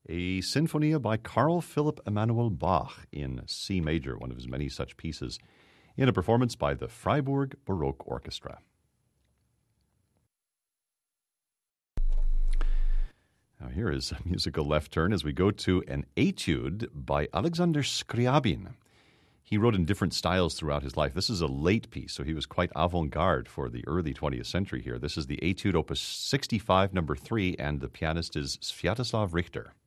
a Sinfonia by Carl Philipp Emanuel Bach in C major, one of his many such pieces, in a performance by the Freiburg Baroque Orchestra. Now here is a musical left turn as we go to an etude by Alexander Scriabin. He wrote in different styles throughout his life. This is a late piece, so he was quite avant-garde for the early 20th century here. This is the Etude Opus 65, number 3, and the pianist is Sviatoslav Richter.